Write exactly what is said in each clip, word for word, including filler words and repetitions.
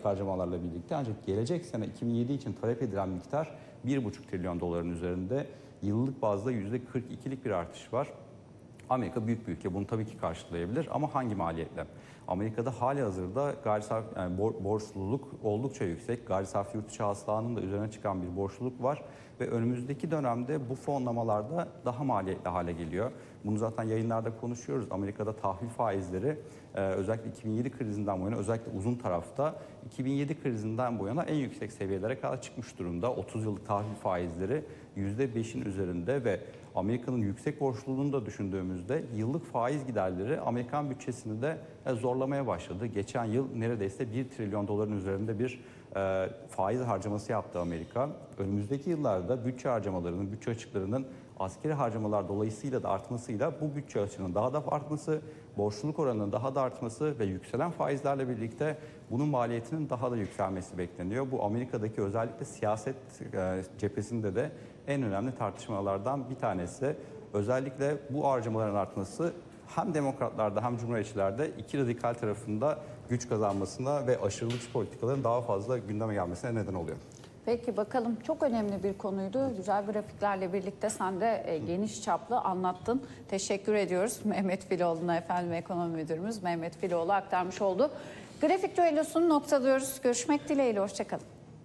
harcamalarla birlikte, ancak gelecek sene iki bin yedi için talep edilen miktar bir buçuk trilyon doların üzerinde. Yıllık bazda yüzde kırk ikilik bir artış var. Amerika büyük bir ülke, bunu tabii ki karşılayabilir ama hangi maliyetle? Amerika'da halihazırda gayri safi, yani borçluluk oldukça yüksek. Gayri safi yurt içi hasılanın da üzerine çıkan bir borçluluk var ve önümüzdeki dönemde bu fonlamalarda daha maliyetli hale geliyor. Bunu zaten yayınlarda konuşuyoruz. Amerika'da tahvil faizleri özellikle iki bin yedi krizinden bu yana, özellikle uzun tarafta iki bin yedi krizinden bu yana en yüksek seviyelere kadar çıkmış durumda. otuz yıllık tahvil faizleri yüzde beşin üzerinde ve Amerika'nın yüksek borçluluğunu da düşündüğümüzde yıllık faiz giderleri Amerikan bütçesini de zorlamaya başladı. Geçen yıl neredeyse bir trilyon doların üzerinde bir e, faiz harcaması yaptı Amerika. Önümüzdeki yıllarda bütçe harcamalarının, bütçe açıklarının askeri harcamalar dolayısıyla da artmasıyla bu bütçe açığının daha da artması, borçluluk oranının daha da artması ve yükselen faizlerle birlikte bunun maliyetinin daha da yükselmesi bekleniyor. Bu Amerika'daki özellikle siyaset e, cephesinde de en önemli tartışmalardan bir tanesi. Özellikle bu harcamaların artması hem demokratlarda hem cumhuriyetçilerde iki radikal tarafında güç kazanmasına ve aşırılıkçı politikaların daha fazla gündeme gelmesine neden oluyor. Peki bakalım, çok önemli bir konuydu. Güzel grafiklerle birlikte sen de e, geniş çaplı anlattın. Teşekkür ediyoruz Mehmet Filoğlu'na, efendim ekonomi müdürümüz Mehmet Filoğlu aktarmış oldu. Grafik düellosunu noktalıyoruz. Görüşmek dileğiyle, hoşçakalın.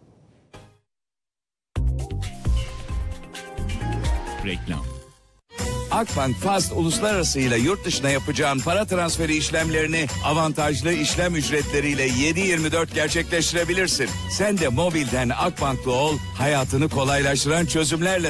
Reklam. Akbank Fast Uluslararası ile yurt dışına yapacağın para transferi işlemlerini avantajlı işlem ücretleriyle yedi yirmi dört gerçekleştirebilirsin. Sen de mobilden Akbank'lı ol, hayatını kolaylaştıran çözümlerle